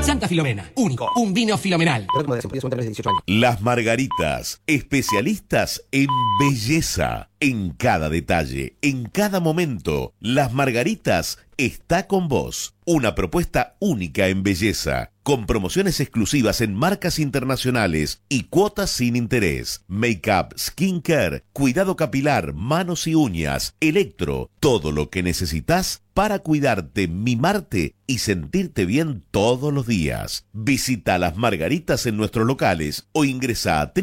Santa Filomena, único, un vino filomenal. Las Margaritas, especialistas en belleza. En cada detalle, en cada momento, Las Margaritas está con vos. Una propuesta única en belleza, con promociones exclusivas en marcas internacionales y cuotas sin interés. Make-up, skincare, cuidado capilar, manos y uñas, electro, todo lo que necesitas para cuidarte, mimarte y sentirte bien todos los días. Visita Las Margaritas en nuestros locales o ingresa a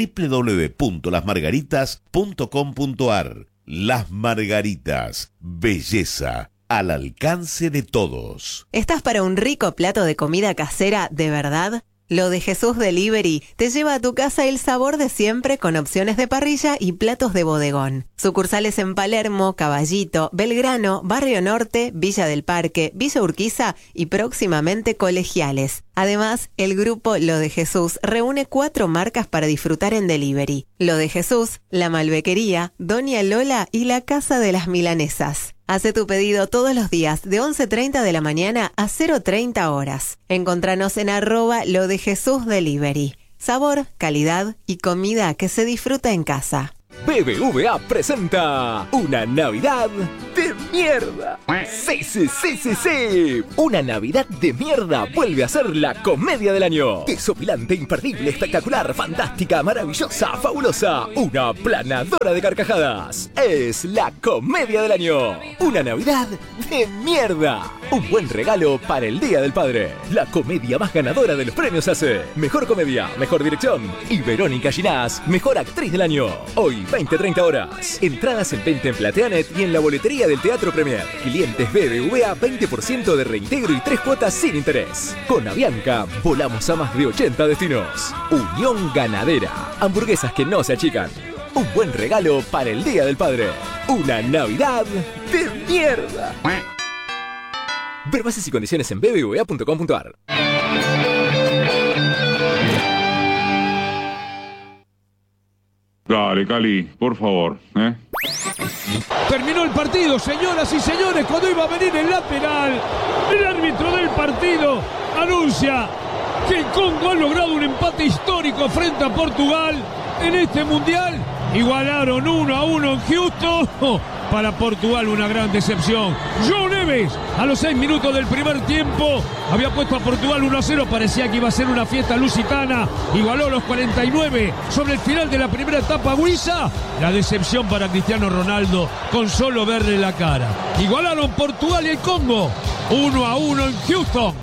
www.lasmargaritas.com.ar. Las Margaritas, belleza al alcance de todos. ¿Estás para un rico plato de comida casera de verdad? Lo de Jesús Delivery te lleva a tu casa el sabor de siempre con opciones de parrilla y platos de bodegón. Sucursales en Palermo, Caballito, Belgrano, Barrio Norte, Villa del Parque, Villa Urquiza y próximamente Colegiales. Además, el grupo Lo de Jesús reúne 4 marcas para disfrutar en delivery. Lo de Jesús, La Malbequería, Doña Lola y La Casa de las Milanesas. Hace tu pedido todos los días de 11:30 de la mañana a 0:30 horas. Encontranos en @Lo de Jesús Delivery. Sabor, calidad y comida que se disfruta en casa. BBVA presenta una Navidad de mierda. Sí. Una Navidad de mierda vuelve a ser la comedia del año. Desopilante, imperdible, espectacular, fantástica, maravillosa, fabulosa. Una planadora de carcajadas. Es la comedia del año. Una Navidad de mierda. Un buen regalo para el Día del Padre. La comedia más ganadora de los premios ACE. Mejor comedia, mejor dirección. Y Verónica Ginás, mejor actriz del año. Hoy 20-30 horas. Entradas en venta en Plateanet y en la boletería del Teatro Premier. Clientes BBVA 20% de reintegro y 3 cuotas sin interés. Con Avianca volamos a más de 80 destinos. Unión Ganadera. Hamburguesas que no se achican. Un buen regalo para el Día del Padre. Una Navidad de mierda. Ver bases y condiciones en bbva.com.ar. Dale, Cali, por favor, Terminó el partido, señoras y señores, cuando iba a venir el lateral. El árbitro del partido anuncia que el Congo ha logrado un empate histórico frente a Portugal en este Mundial. Igualaron 1-1 en Houston. Para Portugal una gran decepción. João Neves a los 6 minutos del primer tiempo había puesto a Portugal 1-0. Parecía que iba a ser una fiesta lusitana. Igualó a los 49 sobre el final de la primera etapa Huiza. La decepción para Cristiano Ronaldo con solo verle la cara. Igualaron Portugal y el Congo 1-1 en Houston.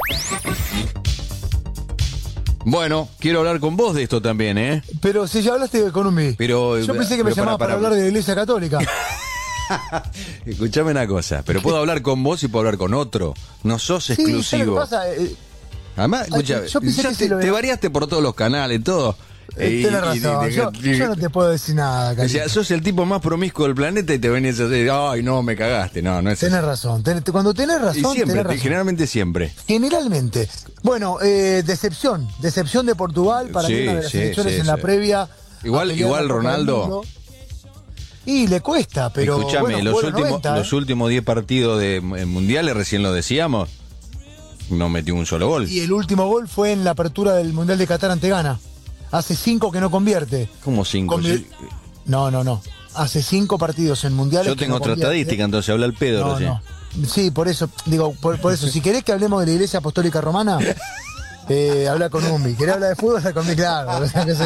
Bueno, quiero hablar con vos de esto también, ¿eh? Pero si ya hablaste con un Pero yo pensé que me llamabas para hablar de la Iglesia Católica. Escuchame una cosa, pero puedo hablar con vos y puedo hablar con otro. No sos exclusivo. Pasa, además, escucha, te variaste por todos los canales, todo. Tenés razón, yo no te puedo decir nada, Carita. O sea, sos el tipo más promiscuo del planeta y te venís a decir, ay, no, me cagaste. No es tenés así. Razón. Cuando tenés razón, y siempre, tenés razón. Generalmente siempre. Generalmente. Bueno, decepción de Portugal para mí una de las selecciones en la previa. Igual Ronaldo. Y le cuesta, pero escuchame, bueno, los últimos 10 partidos de mundiales, recién lo decíamos, no metió un solo gol. Y el último gol fue en la apertura del Mundial de Qatar ante Ghana. Hace 5 que no convierte. ¿Cómo 5? No. Hace 5 partidos en mundiales. Yo tengo otra estadística, entonces habla el pedo. No. Sí, por eso, digo, por eso, si querés que hablemos de la Iglesia Apostólica Romana, habla con Umbi. ¿Querés hablar de fútbol? Habla conmigo, claro.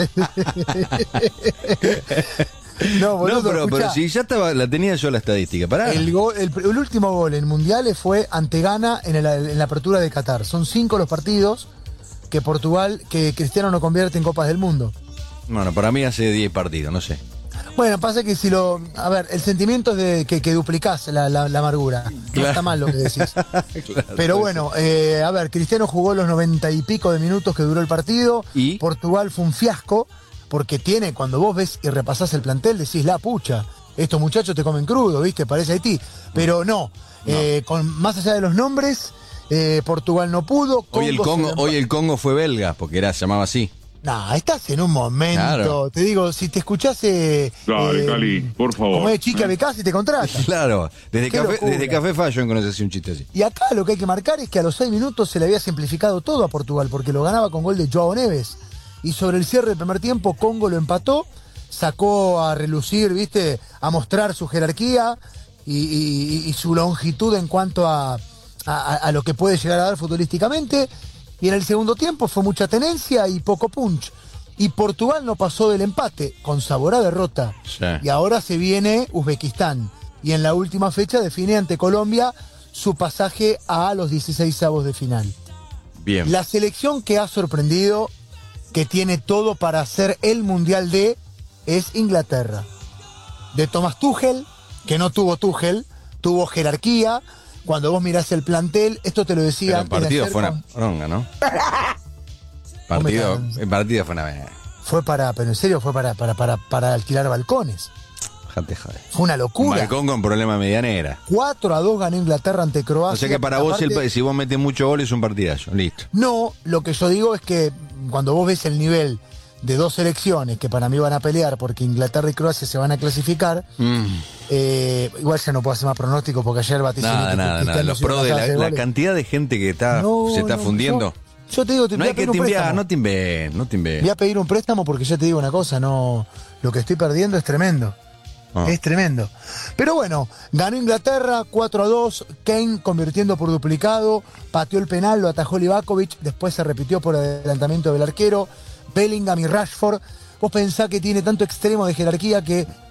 No, boludo, pero si ya la tenía yo la estadística, pará. El último gol en mundiales fue ante Ghana en la apertura de Qatar. Son 5 los partidos que Cristiano no convierte en Copas del Mundo. Bueno, para mí hace 10 partidos, no sé. Bueno, pasa que a ver, el sentimiento es de que duplicás la amargura. Claro. No está mal lo que decís. Claro, pero bueno, a ver, Cristiano jugó los 90 y pico de minutos que duró el partido. ¿Y? Portugal fue un fiasco, porque cuando vos ves y repasás el plantel, decís, la pucha, estos muchachos te comen crudo, ¿viste? Parece Haití. Pero no. Más allá de los nombres, Portugal no pudo. Hoy el Congo fue belga, porque se llamaba así. No, estás en un momento. Claro. Te digo, si te escuchase. Dale, Cali, por favor. Como es Chica Becasi, te contrata. Claro, desde Qué locura. Café Fashion conoces un chiste así. Y acá lo que hay que marcar es que a los 6 minutos se le había simplificado todo a Portugal, porque lo ganaba con gol de Joao Neves. Y sobre el cierre del primer tiempo, Congo lo empató, sacó a relucir, ¿viste? A mostrar su jerarquía y su longitud en cuanto a lo que puede llegar a dar futbolísticamente. Y en el segundo tiempo fue mucha tenencia y poco punch. Y Portugal no pasó del empate, con sabor a derrota. Sí. Y ahora se viene Uzbekistán. Y en la última fecha define ante Colombia su pasaje a los 16avos de final. Bien. La selección que ha sorprendido, que tiene todo para hacer el Mundial D, es Inglaterra. De Thomas Tuchel, que no tuvo Tuchel, tuvo jerarquía. Cuando vos mirás el plantel, esto te lo decía Pero el partido fue una bronca, ¿no? El partido fue una... Pero en serio fue para alquilar balcones. Jate, joder. Fue una locura. Un balcón con problema de medianera. 4-2 ganó Inglaterra ante Croacia. O sea que para vos, si vos metes mucho gol, es un partidazo. Listo. No, lo que yo digo es que cuando vos ves el nivel de dos selecciones que para mí van a pelear porque Inglaterra y Croacia se van a clasificar, igual ya no puedo hacer más pronóstico porque ayer vaticiné Nada. Los pros de la cantidad de gente que se está fundiendo. Yo te digo, no hay que te inviertas, no te inventes. Voy a pedir un préstamo porque ya te digo una cosa, no, lo que estoy perdiendo es tremendo. Es tremendo. Pero bueno, ganó Inglaterra 4-2, Kane convirtiendo por duplicado, pateó el penal, lo atajó Livakovic, después se repitió por adelantamiento del arquero, Bellingham y Rashford. Vos pensás que tiene tanto extremo de jerarquía que